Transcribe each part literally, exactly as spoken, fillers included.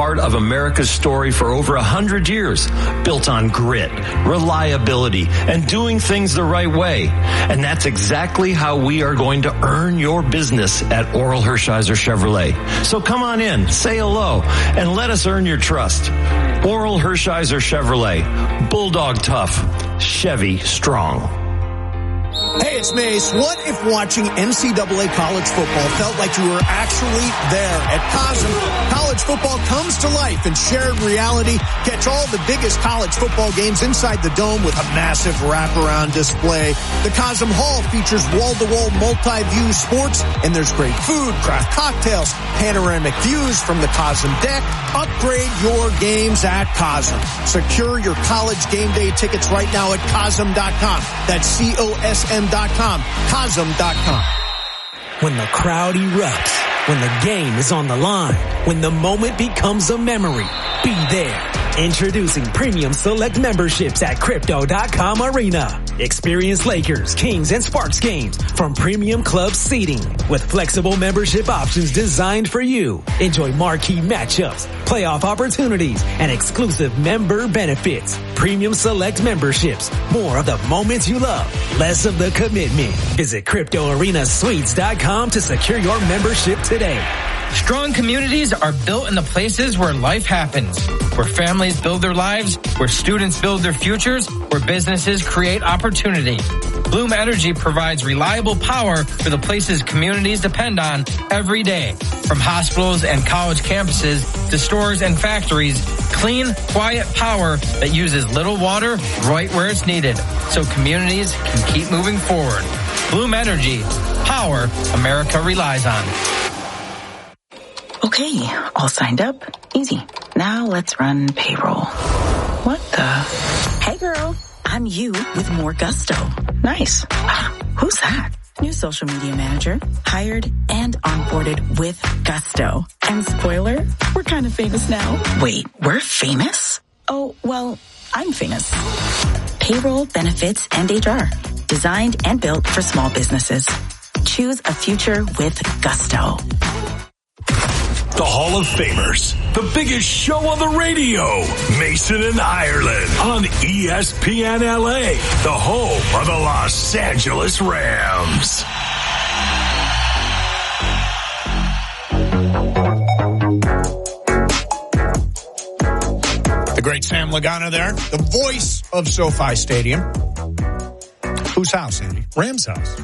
part of America's story for over a hundred years, built on grit, reliability, and doing things the right way. And that's exactly how we are going to earn your business at Oral Hershiser Chevrolet. So come on in, say hello, and let us earn your trust. Oral Hershiser Chevrolet, Bulldog tough, Chevy strong. Hey, it's Mace. What if watching N C double A college football felt like you were actually there? At Cosm, college football comes to life in shared reality. Catch all the biggest college football games inside the dome with a massive wraparound display. The Cosm Hall features wall-to-wall multi-view sports, and there's great food, craft cocktails, panoramic views from the Cosm deck. Upgrade your games at Cosm. Secure your college game day tickets right now at Cosm dot com. That's C O S M dot com. Cosm dot com. When the crowd erupts, when the game is on the line, when the moment becomes a memory, be there. Introducing Premium Select memberships at Crypto dot com Arena. Experience Lakers, Kings, and Sparks games from Premium Club seating with flexible membership options designed for you. Enjoy marquee matchups, playoff opportunities, and exclusive member benefits. Premium Select memberships. More of the moments you love, less of the commitment. Visit Crypto Arena Suites dot com to secure your membership today. Strong communities are built in the places where life happens, where families build their lives, where students build their futures, where businesses create opportunity. Bloom Energy provides reliable power for the places communities depend on every day. From hospitals and college campuses to stores and factories, clean, quiet power that uses little water right where it's needed, so communities can keep moving forward. Bloom Energy, power America relies on. Okay, all signed up. Easy. Now let's run payroll. What the? Hey girl, I'm you with more gusto. Nice. Ah, who's that? New social media manager, hired and onboarded with gusto. And spoiler, we're kind of famous now. Wait, we're famous? Oh, well, I'm famous. Payroll, benefits, and H R. Designed and built for small businesses. Choose a future with gusto. The Hall of Famers, the biggest show on the radio, Mason and Ireland on E S P N L A, the home of the Los Angeles Rams. The great Sam Lagana there, the voice of SoFi Stadium. Whose house, Andy? Rams' house.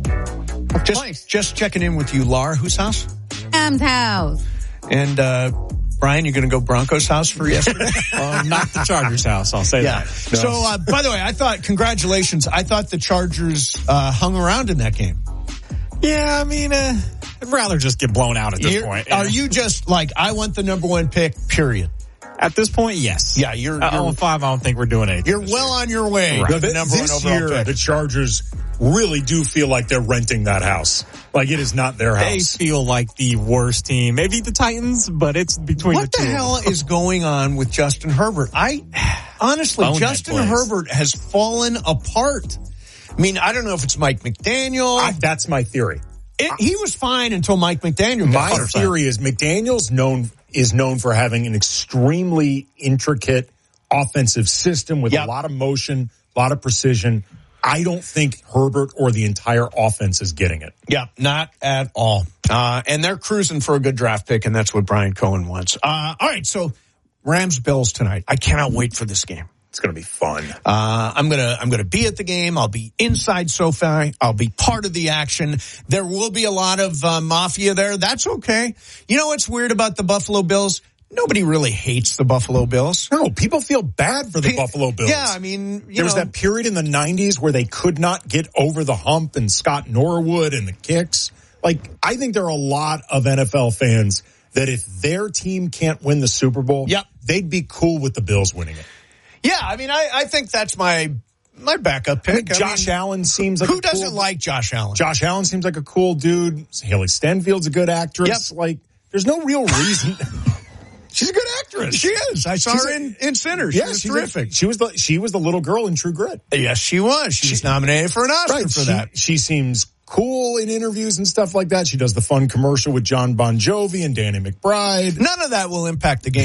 Just, just checking in with you, Lar. Whose house? Sam's house. And, uh, Brian, you're going to go Broncos' house for yesterday? uh, not the Chargers' house, I'll say yeah. that. No. So, uh, by the way, I thought, congratulations, I thought the Chargers uh, hung around in that game. Yeah, I mean, uh, I'd rather just get blown out at this you're, point. Are you just like, I want the number one pick, period? At this point, yes. Yeah, you're... Uh, oh and five, I don't think we're doing anything. You're well on your way. Right. To the number this one year, pick. the Chargers really do feel like they're renting that house. Like it is not their house. They feel like the worst team. Maybe the Titans, but it's between what the two. What the hell is going on with Justin Herbert? I honestly, Own Justin Herbert has fallen apart. I mean, I don't know if it's Mike McDaniel. I, that's my theory. It, he was fine until Mike McDaniel got My theory is McDaniel's known is known for having an extremely intricate offensive system with yep. a lot of motion, a lot of precision. I don't think Herbert or the entire offense is getting it. Yeah, not at all. Uh, and they're cruising for a good draft pick, and that's what Brian Cohen wants. Uh, all right, so Rams-Bills tonight. I cannot wait for this game. It's going to be fun. Uh, I'm going to, I'm going to be at the game. I'll be inside SoFi. I'll be part of the action. There will be a lot of uh, mafia there. That's okay. You know what's weird about the Buffalo Bills? Nobody really hates the Buffalo Bills. No, people feel bad for the Pe- Buffalo Bills. Yeah, I mean, you there was know, that period in the nineties where they could not get over the hump, and Scott Norwood and the kicks. Like, I think there are a lot of N F L fans that if their team can't win the Super Bowl, yep. they'd be cool with the Bills winning it. Yeah, I mean, I, I think that's my my backup pick. I mean, Josh I mean, Allen seems like who a doesn't cool, like Josh Allen? Josh Allen seems like a cool dude. Haley Stenfield's a good actress. Yep. Like, there's no real reason. She's a good actress. She is. I saw she's her a, in, in Sinners. Yeah, she was she's terrific. A, she was the she was the little girl in True Grit. Yes, she was. She, she was nominated for an Oscar right, for she, that. She seems cool in interviews and stuff like that. She does the fun commercial with John Bon Jovi and Danny McBride. None of that will impact the game